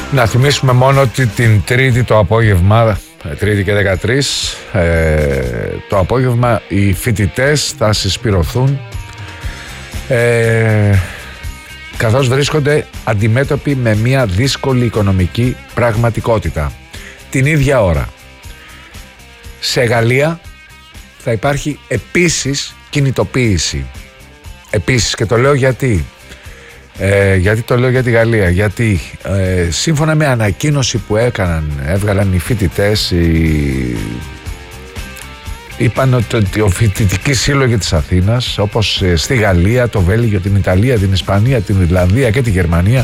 Να θυμίσουμε μόνο ότι την Τρίτη το απόγευμα, Τρίτη και 13, το απόγευμα οι φοιτητές θα συσπηρωθούν καθώς βρίσκονται αντιμέτωποι με μια δύσκολη οικονομική πραγματικότητα. Την ίδια ώρα σε Γαλλία θα υπάρχει επίσης κινητοποίηση. Επίσης, και το λέω γιατί το λέω για τη Γαλλία, γιατί σύμφωνα με ανακοίνωση που έβγαλαν οι φοιτητές, είπαν ότι ο φοιτητικοί σύλλογοι της Αθήνας, όπως στη Γαλλία, το Βέλγιο, την Ιταλία, την Ισπανία, την Ιρλανδία και τη Γερμανία,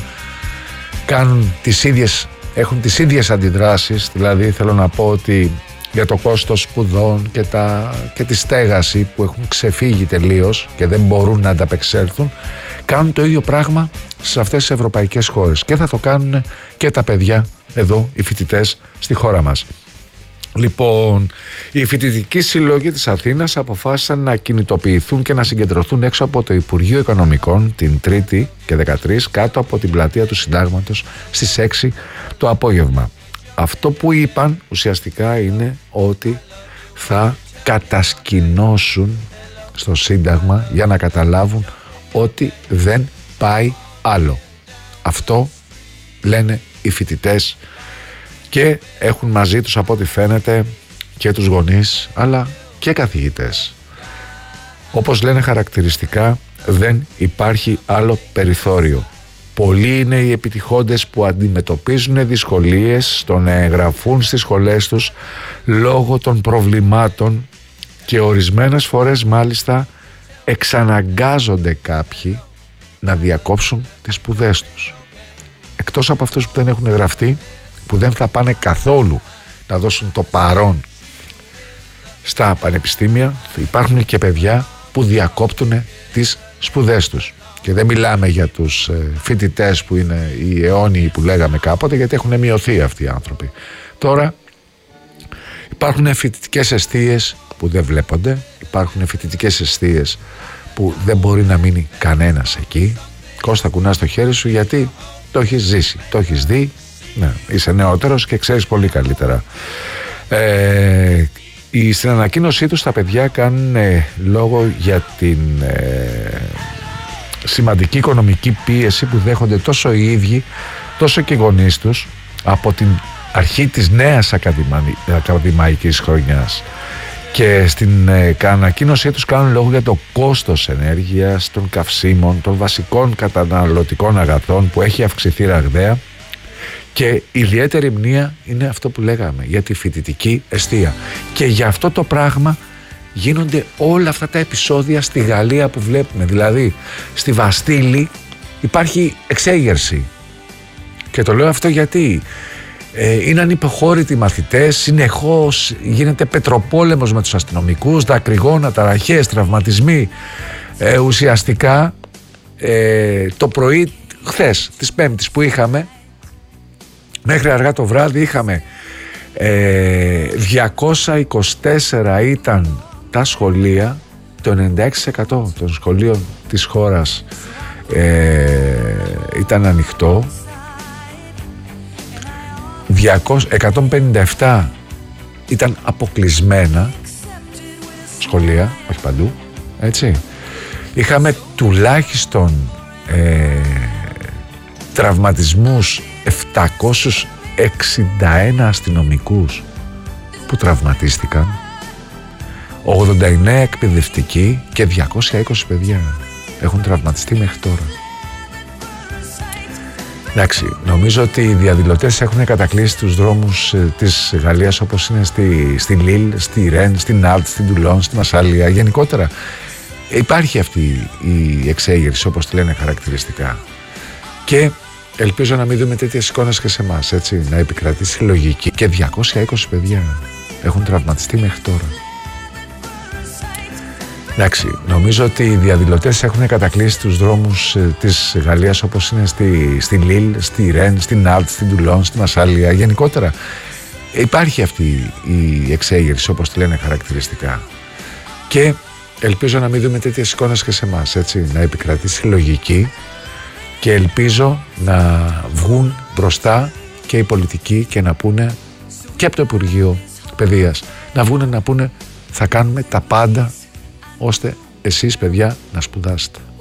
έχουν τις ίδιες αντιδράσεις. Δηλαδή θέλω να πω ότι για το κόστος σπουδών και τη στέγαση που έχουν ξεφύγει τελείως και δεν μπορούν να ανταπεξέλθουν, κάνουν το ίδιο πράγμα σε αυτές τις ευρωπαϊκές χώρες και θα το κάνουν και τα παιδιά εδώ, οι φοιτητές στη χώρα μας. Λοιπόν, οι φοιτητικοί σύλλογοι της Αθήνας αποφάσισαν να κινητοποιηθούν και να συγκεντρωθούν έξω από το Υπουργείο Οικονομικών την Τρίτη και 13 κάτω από την πλατεία του Συντάγματος στις 6 το απόγευμα. Αυτό που είπαν ουσιαστικά είναι ότι θα κατασκηνώσουν στο Σύνταγμα για να καταλάβουν ότι δεν πάει άλλο. Αυτό λένε οι φοιτητές και έχουν μαζί τους, από ό,τι φαίνεται, και τους γονείς αλλά και καθηγητές. Όπως λένε χαρακτηριστικά, δεν υπάρχει άλλο περιθώριο. Πολλοί είναι οι επιτυχώντες που αντιμετωπίζουν δυσκολίες στο να εγγραφούν στις σχολές τους λόγω των προβλημάτων και ορισμένες φορές μάλιστα εξαναγκάζονται κάποιοι να διακόψουν τις σπουδές τους. Εκτός από αυτούς που δεν έχουν γραφτεί, που δεν θα πάνε καθόλου να δώσουν το παρόν στα πανεπιστήμια, υπάρχουν και παιδιά που διακόπτουν τις σπουδές τους. Και δεν μιλάμε για τους φοιτητές που είναι οι αιώνιοι που λέγαμε κάποτε, γιατί έχουν μειωθεί αυτοί οι άνθρωποι. Τώρα υπάρχουν φοιτητικές εστίες που δεν βλέπονται, υπάρχουν φοιτητικές εστίες που δεν μπορεί να μείνει κανένας εκεί. Κώστα, κουνάς το χέρι σου γιατί το έχεις ζήσει, το έχεις δει, ναι, είσαι νεότερος και ξέρεις πολύ καλύτερα. Στην ανακοίνωσή τους τα παιδιά κάνουν λόγο για την σημαντική οικονομική πίεση που δέχονται τόσο οι ίδιοι τόσο και οι γονείς τους από την αρχή της νέας ακαδημαϊκής χρονιάς. Και στην ανακοίνωσή τους κάνουν λόγο για το κόστος ενέργειας, των καυσίμων, των βασικών καταναλωτικών αγαθών που έχει αυξηθεί ραγδαία, και ιδιαίτερη μνήα είναι αυτό που λέγαμε για τη φοιτητική εστία. Και για αυτό το πράγμα γίνονται όλα αυτά τα επεισόδια στη Γαλλία που βλέπουμε. Δηλαδή στη Βαστίλη υπάρχει εξέγερση, και το λέω αυτό γιατί είναι ανυποχώρητοι οι μαθητές, συνεχώς γίνεται πετροπόλεμος με τους αστυνομικούς, δακρυγόνα, ταραχές, τραυματισμοί. Ουσιαστικά το πρωί χθες της Πέμπτης που είχαμε, μέχρι αργά το βράδυ είχαμε 224 ήταν τα σχολεία, το 96% των σχολείων της χώρας ήταν ανοιχτό, 157 ήταν αποκλεισμένα σχολεία, όχι παντού, έτσι. Είχαμε τουλάχιστον τραυματισμούς, 761 αστυνομικούς που τραυματίστηκαν, 89 εκπαιδευτικοί και 220 παιδιά έχουν τραυματιστεί μέχρι τώρα. Εντάξει, νομίζω ότι οι διαδηλωτές έχουν κατακλείσει τους δρόμους της Γαλλίας, όπως είναι στη Λίλ, στη Ρεν, στη Νάλτ, στην Τουλόν, στη Μασάλια. Γενικότερα υπάρχει αυτή η εξέγερση, όπως τη λένε χαρακτηριστικά. Και ελπίζω να μην δούμε τέτοιες εικόνες και σε εμάς, έτσι, να επικρατήσει λογική. Και 220 παιδιά έχουν τραυματιστεί μέχρι τώρα. Εντάξει, νομίζω ότι οι διαδηλωτές έχουν κατακλείσει τους δρόμους της Γαλλίας, όπως είναι στη Λίλ, στη Ρεν, στη Νάλτ, στην Τουλόν, στη Μασάλια. Γενικότερα υπάρχει αυτή η εξέγερση, όπως τη λένε χαρακτηριστικά. Και ελπίζω να μην δούμε τέτοιες εικόνες και σε εμάς, έτσι, να επικρατήσει λογική, και ελπίζω να βγουν μπροστά και οι πολιτικοί και να πούνε, και από το Υπουργείο Παιδείας, να βγουν να πούνε θα κάνουμε τα πάντα ώστε εσείς παιδιά να σπουδάσετε.